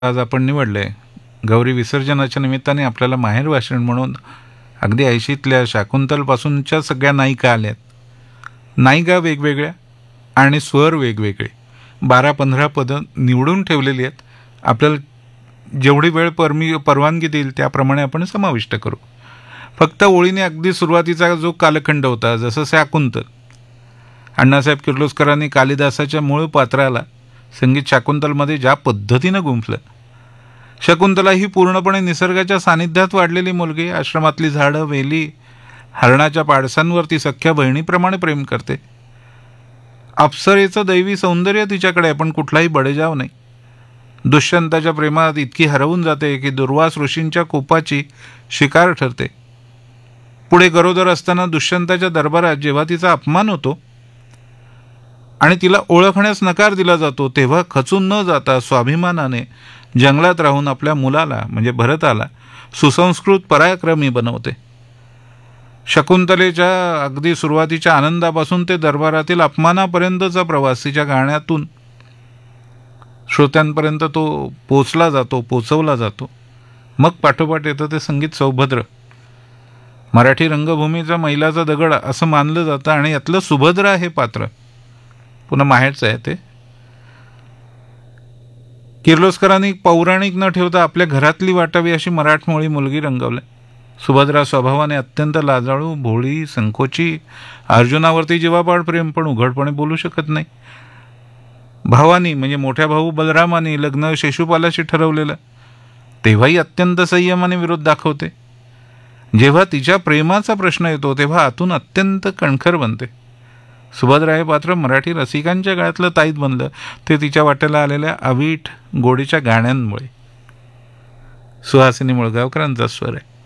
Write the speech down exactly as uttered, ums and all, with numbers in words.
आज आपण निवडले. गौरी विसर्जनाच्या निमित्ताने आपल्याला माहेर भाषण म्हणून अगदी ऐंशीतल्या शाकुंतलपासूनच्या सगळ्या नायिका आल्यात. नायिका वेगवेगळ्या आणि स्वर वेगवेगळे, बारा पंधरा पदं निवडून ठेवलेली आहेत. आपल्याला जेवढी वेळ परमी परवानगी देईल त्याप्रमाणे आपण समाविष्ट करू. फक्त ओळीने अगदी सुरुवातीचा जो कालखंड होता, जसं शाकुंतल, अण्णासाहेब किर्लोस्करांनी कालिदासाच्या मूळ पात्राला संगीत शाकुंतलमध्ये ज्या पद्धतीनं गुंफलं. शकुंतला ही पूर्णपणे निसर्गाच्या सानिध्यात वाढलेली मुलगी, आश्रमातली झाडं, वेली, हरणाच्या पाडसांवरती सख्या बहिणीप्रमाणे प्रेम करते. अप्सरेचं दैवी सौंदर्य तिच्याकडे आहे, पण कुठलाही बडेजाव नाही. दुष्यंताच्या प्रेमात इतकी हरवून जाते की दुर्वास ऋषींच्या कोपाची शिकार ठरते. पुढे गरोदर असताना दुष्यंताच्या दरबारात जेव्हा तिचा अपमान होतो आणि तिला ओळखण्यास नकार दिला जातो, तेव्हा खचून न जाता स्वाभिमानाने जंगलात राहून आपल्या मुलाला म्हणजे भरताला सुसंस्कृत पराक्रमी बनवते. शकुंतलेच्या अगदी सुरुवातीच्या आनंदापासून ते दरबारातील अपमानापर्यंतचा प्रवास तिच्या गाण्यातून श्रोत्यांपर्यंत तो पोचला जातो, पोचवला जातो. मग पाठोपाठ येतं ते संगीत सौभद्र. मराठी रंगभूमीचा मैलाचा दगड असं मानलं जातं आणि यातलं सुभद्रा हे पात्र पुन्हा माहेरचं आहे. ते किर्लोस्करांनी पौराणिक न ठेवता आपल्या घरातली वाटावी अशी मराठमोळी मुलगी रंगवली. सुभद्रा स्वभावाने अत्यंत लाजाळू, भोळी, संकोची, अर्जुनावरती जीवापाड प्रेम, पण उघडपणे बोलू शकत नाही. भावानी म्हणजे मोठ्या भाऊ बलरामाने लग्न शेषुपालाशी ठरवलेलं, तेव्हाही अत्यंत संयमाने विरोध दाखवते. जेव्हा तिच्या प्रेमाचा प्रश्न येतो तेव्हा आतून अत्यंत कणखर बनते. सुभद्रा हे पात्र मराठी रसिकांच्या गळ्यातलं ताईत बनलं ते तिच्या वाट्याला आलेल्या अवीट गोडीच्या गाण्यांमुळे. सुहासिनी मुळगावकरांचा स्वर आहे.